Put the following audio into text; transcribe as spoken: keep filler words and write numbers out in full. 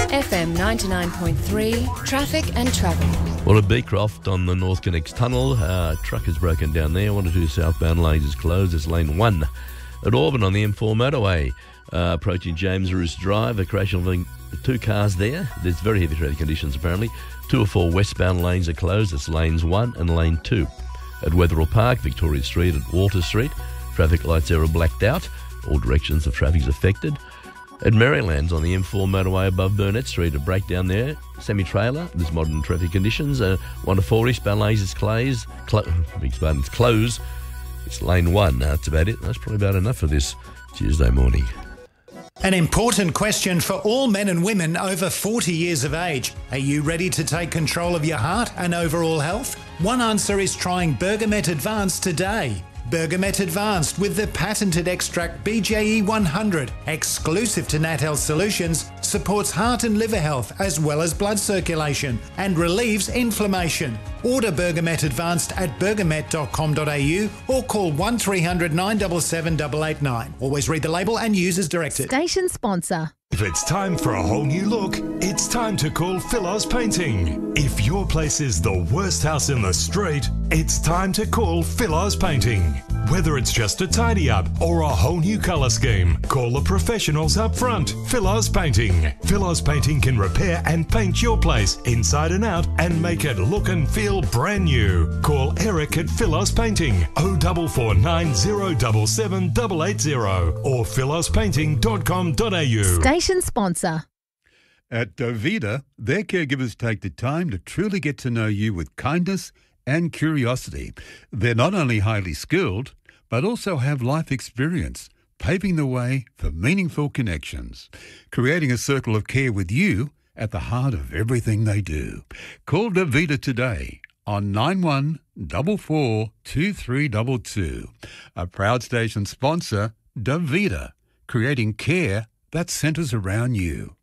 F M ninety-nine point three, Traffic and Travel. Well, at Beecroft on the North Connects Tunnel, uh, truck is broken down there. One or two southbound lanes is closed. It's lane one. At Auburn on the M four motorway, uh, approaching James Roos Drive, a crash involving two cars there. There's very heavy traffic conditions apparently. Two or four westbound lanes are closed. It's lanes one and lane two. At Wetherill Park, Victoria Street and Walter Street, traffic lights there are blacked out. All directions of traffic is affected. At Marylands on the M four motorway above Burnett Street, a breakdown there. Semi-trailer, there's modern traffic conditions. Uh, one to four eastbound lanes is closed. Clo- beg your pardon, it's closed. It's lane one. That's about it. That's probably about enough for this Tuesday morning. An important question for all men and women over forty years of age. Are you ready to take control of your heart and overall health? One answer is trying Bergamet Advanced today. Bergamet Advanced with the patented extract B J E one hundred, exclusive to Nat Health Solutions, supports heart and liver health as well as blood circulation and relieves inflammation. Order Bergamet Advanced at bergamet dot com dot a u or call one three hundred nine seven seven eight eight nine. Always read the label and use as directed. Station sponsor. If it's time for a whole new look, it's time to call Philos Painting. If your place is the worst house in the street, it's time to call Philos Painting. Whether it's just a tidy up or a whole new colour scheme, call the professionals up front. Philos Painting. Philos Painting can repair and paint your place inside and out and make it look and feel brand new. Call Eric at Philos Painting oh four four nine oh seven seven eight eight zero or philos painting dot com dot a u. Station sponsor. At Dovita, their caregivers take the time to truly get to know you with kindness and curiosity. They're not only highly skilled, but also have life experience, paving the way for meaningful connections, creating a circle of care with you at the heart of everything they do. Call Dovita today on nine one four four two three two two. A proud station sponsor, Dovita, creating care that centres around you.